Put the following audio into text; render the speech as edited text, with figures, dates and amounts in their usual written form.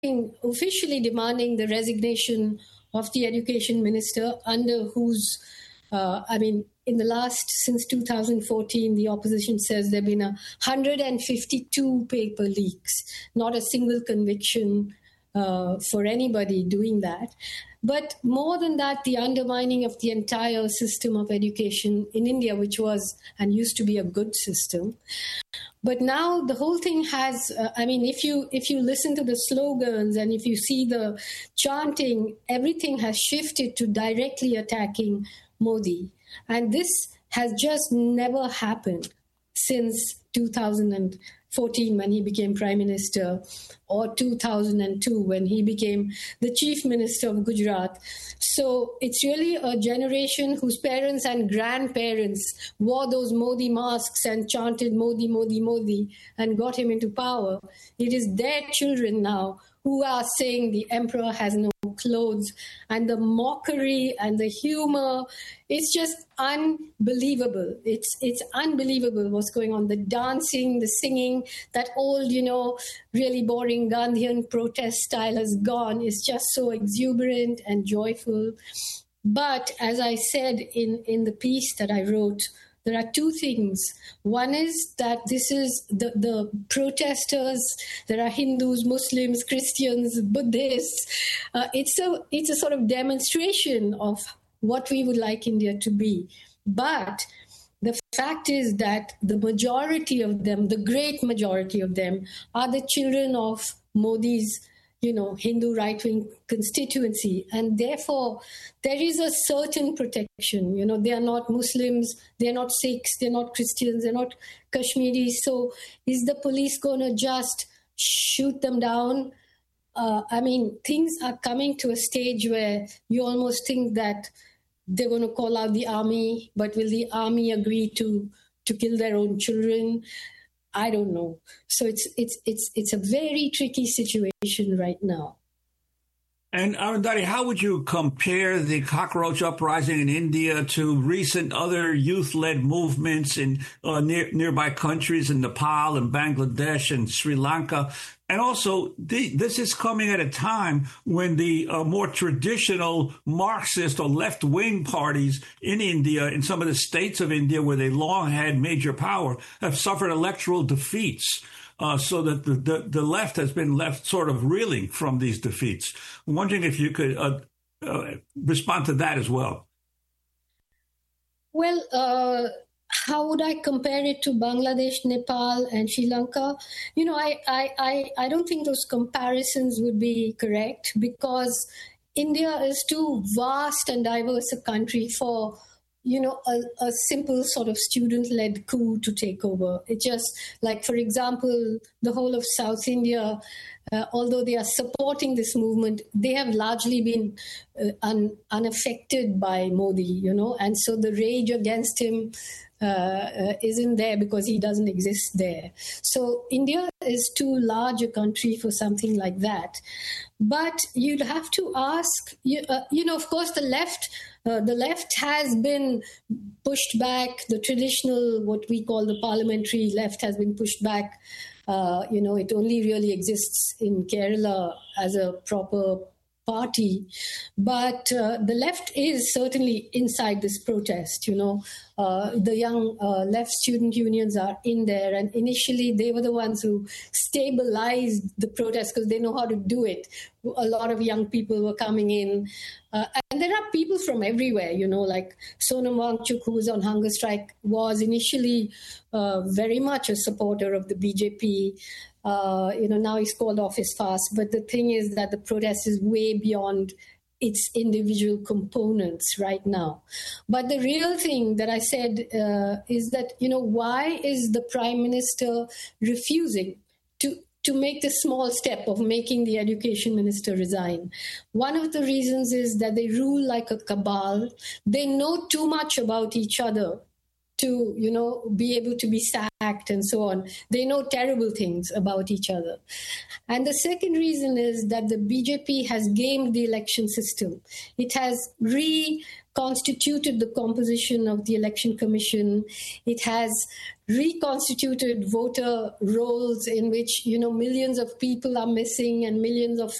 officially demanding the resignation of the education minister, under whose, in the since 2014, the opposition says there have been 152 paper leaks, not a single conviction for anybody doing that. But more than that, the undermining of the entire system of education in India, which was and used to be a good system. But now the whole thing has, if you listen to the slogans and if you see the chanting, everything has shifted to directly attacking Modi. And this has just never happened since 2014 when he became Prime Minister, or 2002 when he became the Chief Minister of Gujarat. So it's really a generation whose parents and grandparents wore those Modi masks and chanted Modi, Modi, Modi and got him into power. It is their children now who are saying the emperor has no clothes, and the mockery and the humor, it's just unbelievable. It's unbelievable what's going on. The dancing, the singing, that old, really boring Gandhian protest style has gone. It's just so exuberant and joyful. But as I said in the piece that I wrote, there are two things. One is that this is the protesters. There are Hindus, Muslims, Christians, Buddhists. It's a sort of demonstration of what we would like India to be. But the fact is that the majority of them, the great majority of them, are the children of Modi's Hindu right-wing constituency. And therefore, there is a certain protection. They are not Muslims, they're not Sikhs, they're not Christians, they're not Kashmiris. So is the police going to just shoot them down? Things are coming to a stage where you almost think that they're going to call out the army, but will the army agree to kill their own children? I don't know. So it's a very tricky situation right now. And Arundhati, how would you compare the cockroach uprising in India to recent other youth-led movements in nearby countries in Nepal and Bangladesh and Sri Lanka? And also, this is coming at a time when the more traditional Marxist or left-wing parties in India, in some of the states of India where they long had major power, have suffered electoral defeats. So that the left has been left sort of reeling from these defeats. I'm wondering if you could respond to that as well. Well, how would I compare it to Bangladesh, Nepal, and Sri Lanka? I don't think those comparisons would be correct, because India is too vast and diverse a country for a simple sort of student-led coup to take over. It just, like, for example, the whole of South India, although they are supporting this movement, they have largely been unaffected by Modi, and so the rage against him isn't there because he doesn't exist there. So India is too large a country for something like that. But you'd have to ask, of course, the left has been pushed back. The traditional, what we call the parliamentary left, has been pushed back. It only really exists in Kerala as a proper party. But the left is certainly inside this protest. The young left student unions are in there. And initially, they were the ones who stabilized the protest because they know how to do it. A lot of young people were coming in. And there are people from everywhere, like Sonam Wangchuk, who was on hunger strike, was initially very much a supporter of the BJP. Now he's called off his fast. But the thing is that the protest is way beyond its individual components right now. But the real thing that I said is that, why is the Prime Minister refusing to make the small step of making the education minister resign? One of the reasons is that they rule like a cabal. They know too much about each other to, be able to be sacked and so on. They know terrible things about each other. And the second reason is that the BJP has gamed the election system. It has constituted the composition of the Election Commission. It has reconstituted voter rolls in which, millions of people are missing and millions of